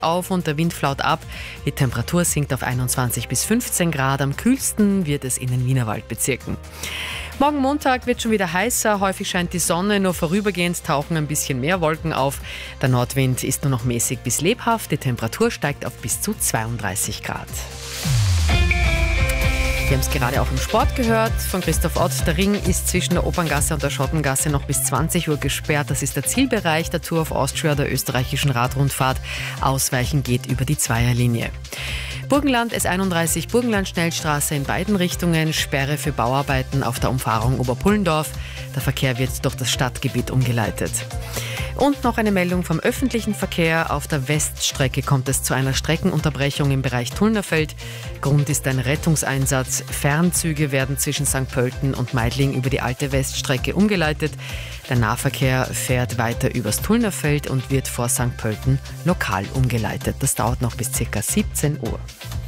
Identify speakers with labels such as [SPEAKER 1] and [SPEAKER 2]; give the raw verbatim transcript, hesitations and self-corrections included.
[SPEAKER 1] auf und der Wind flaut ab. Die Temperatur sinkt auf einundzwanzig bis fünfzehn Grad. Am kühlsten wird es in den Wienerwaldbezirken. Morgen Montag wird schon wieder heißer. Häufig scheint die Sonne, nur vorübergehend tauchen ein bisschen mehr Wolken auf. Der Nordwind ist nur noch mäßig bis lebhaft. Die Temperatur steigt auf bis zu zweiunddreißig Grad. Wir haben es gerade auch im Sport gehört von Christoph Ott. Der Ring ist zwischen der Operngasse und der Schottengasse noch bis zwanzig Uhr gesperrt. Das ist der Zielbereich der Tour of Austria, der österreichischen Radrundfahrt. Ausweichen geht über die Zweierlinie. Burgenland S einunddreißig, Burgenland-Schnellstraße in beiden Richtungen, Sperre für Bauarbeiten auf der Umfahrung Oberpullendorf. Der Verkehr wird durch das Stadtgebiet umgeleitet. Und noch eine Meldung vom öffentlichen Verkehr. Auf der Weststrecke kommt es zu einer Streckenunterbrechung im Bereich Tullnerfeld. Grund ist ein Rettungseinsatz. Fernzüge werden zwischen Sankt Pölten und Meidling über die alte Weststrecke umgeleitet. Der Nahverkehr fährt weiter übers Tullnerfeld und wird vor Sankt Pölten lokal umgeleitet. Das dauert noch bis ca. siebzehn Uhr.